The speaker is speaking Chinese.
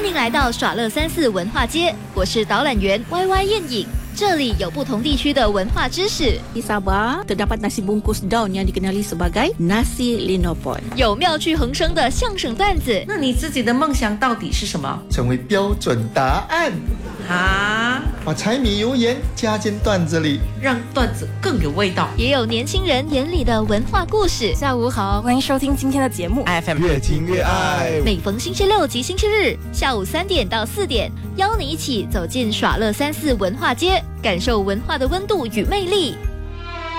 欢迎来到耍乐34文化街，我是导览员 YY 燕颖。这里有不同地区的文化知识。 Di Sabah terdapat nasi bungkus daun yang dikenali sebagai nasi linopon。 有妙趣横生的相声段子。 那你自己的梦想到底是什么？ 成为标准答案。把柴米油盐加进段子里， 让段子更有味道。 也有年轻人眼里的文化故事。 下午好，欢迎收听今天的节目 FM 越听越爱。 每逢星期六及星期日下午3点到4点，邀你一起走进耍乐34文化街，感受文化的温度与魅力。